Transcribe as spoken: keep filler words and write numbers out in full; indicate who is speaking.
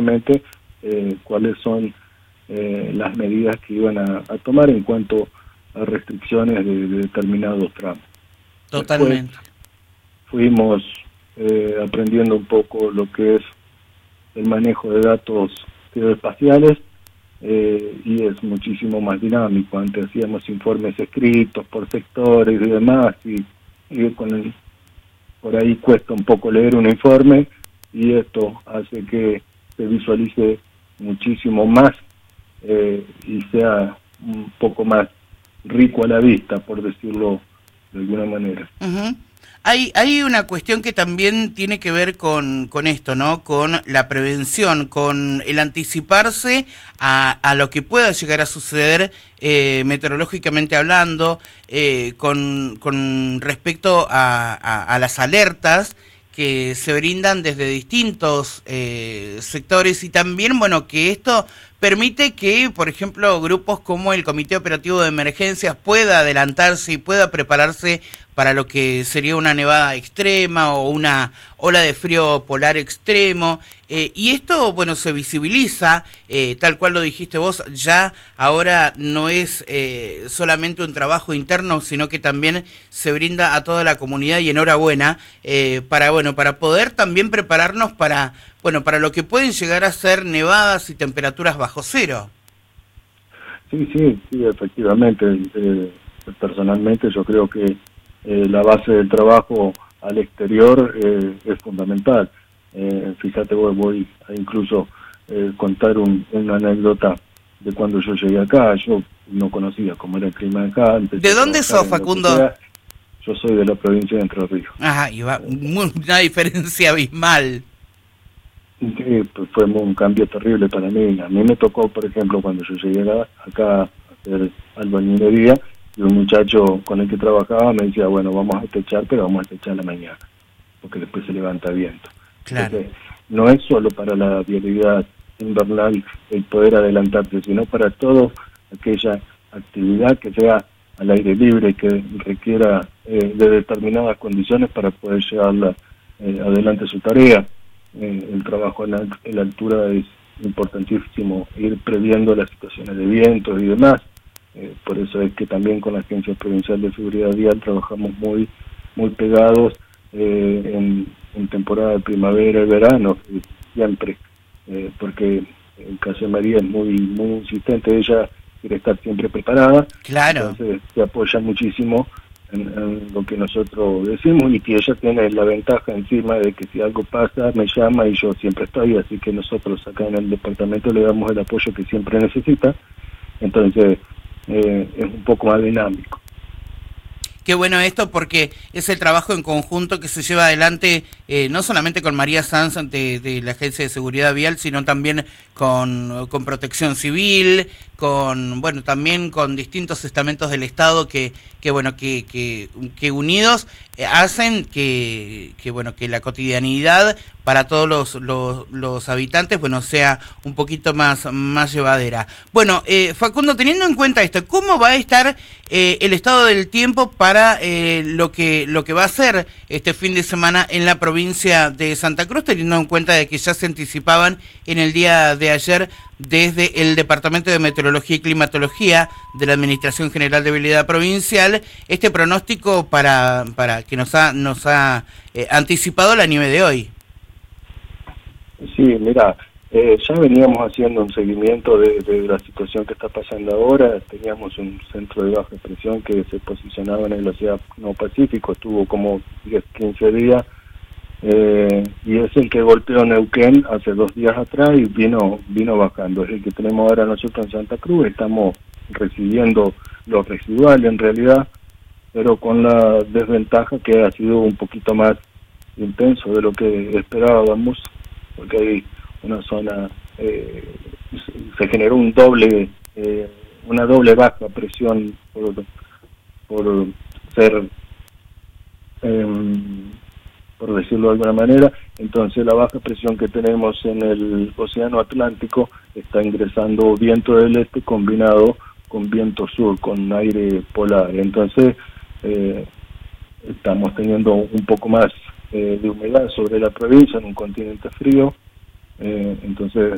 Speaker 1: eh, cuáles son eh, las medidas que iban a, a tomar en cuanto a restricciones de, de determinados tramos.
Speaker 2: Totalmente.
Speaker 1: Después fuimos eh, aprendiendo un poco lo que es el manejo de datos geoespaciales, eh, y es muchísimo más dinámico. Antes hacíamos informes escritos por sectores y demás, y, y con el, por ahí cuesta un poco leer un informe, y esto hace que se visualice muchísimo más eh, y sea un poco más rico a la vista, por decirlo de alguna manera.
Speaker 2: Uh-huh. Hay, hay una cuestión que también tiene que ver con, con esto, ¿no? Con la prevención, con el anticiparse a, a lo que pueda llegar a suceder eh, meteorológicamente hablando, eh, con, con respecto a, a, a las alertas que se brindan desde distintos eh, sectores, y también, bueno, que esto permite que, por ejemplo, grupos como el Comité Operativo de Emergencias pueda adelantarse y pueda prepararse para lo que sería una nevada extrema o una ola de frío polar extremo, eh, y esto, bueno, se visibiliza, eh, tal cual lo dijiste vos, ya ahora no es eh, solamente un trabajo interno, sino que también se brinda a toda la comunidad, y enhorabuena, eh, para, bueno, para poder también prepararnos para, bueno, para lo que pueden llegar a ser nevadas y temperaturas bajo cero.
Speaker 1: Sí, sí, sí, efectivamente. Eh, personalmente yo creo que eh, la base del trabajo al exterior eh, es fundamental. Eh, fíjate, voy, voy a incluso eh, contar un, una anécdota de cuando yo llegué acá. Yo no conocía cómo era el clima acá.
Speaker 2: ¿De dónde sos, Facundo?
Speaker 1: Yo soy de la provincia de Entre Ríos.
Speaker 2: Ajá, y va, una diferencia abismal.
Speaker 1: Sí, pues fue un cambio terrible para mí. A mí me tocó, por ejemplo, cuando yo llegué acá a hacer albañilería, y un muchacho con el que trabajaba me decía, bueno, vamos a techar, pero vamos a techar a la mañana, porque después se levanta viento.
Speaker 2: Claro.
Speaker 1: Entonces, no es solo para la vialidad invernal el poder adelantarse, sino para toda aquella actividad que sea al aire libre, que requiera eh, de determinadas condiciones para poder llevarla eh, adelante su tarea. Eh, el trabajo en la, en la altura es importantísimo, ir previendo las situaciones de viento y demás. Eh, por eso es que también con la Agencia Provincial de Seguridad Vial trabajamos muy muy pegados eh, en, en temporada de primavera y verano, eh, siempre, eh, porque el caso de María es muy muy insistente, ella quiere estar siempre preparada.
Speaker 2: Claro.
Speaker 1: Entonces se apoya muchísimo en, en lo que nosotros decimos, y que ella tiene la ventaja encima de que si algo pasa me llama y yo siempre estoy, así que nosotros acá en el departamento le damos el apoyo que siempre necesita. Entonces eh, es un poco más dinámico.
Speaker 2: Qué bueno esto, porque es el trabajo en conjunto que se lleva adelante eh, no solamente con María Sanz de, de la Agencia de Seguridad Vial, sino también con, con Protección Civil, con, bueno, también con distintos estamentos del Estado que, que bueno, que, que, que unidos eh, hacen que, que, bueno, que la cotidianidad para todos los, los, los habitantes, bueno, sea un poquito más, más llevadera. Bueno, eh, Facundo, teniendo en cuenta esto, ¿cómo va a estar eh, el estado del tiempo para eh, lo que lo que va a ser este fin de semana en la provincia de Santa Cruz, teniendo en cuenta de que ya se anticipaban en el día de ayer desde el Departamento de Meteorología y Climatología de la Administración General de Vialidad Provincial este pronóstico para, para que nos ha, nos ha eh, anticipado la nieve de hoy?
Speaker 1: Sí, mira, eh, ya veníamos haciendo un seguimiento de, de la situación que está pasando ahora. Teníamos un centro de baja presión que se posicionaba en el Océano Pacífico, estuvo como diez, quince días, eh, y es el que golpeó Neuquén hace dos días atrás y vino vino bajando. Es el que tenemos ahora nosotros en Santa Cruz. Estamos recibiendo lo residual en realidad, pero con la desventaja que ha sido un poquito más intenso de lo que esperábamos, porque hay una zona, eh, se generó un doble, eh, una doble baja presión por, por ser, eh, por decirlo de alguna manera. Entonces la baja presión que tenemos en el Océano Atlántico está ingresando viento del este combinado con viento sur, con aire polar. Entonces eh, estamos teniendo un poco más Eh, de humedad sobre la provincia en un continente frío, eh, entonces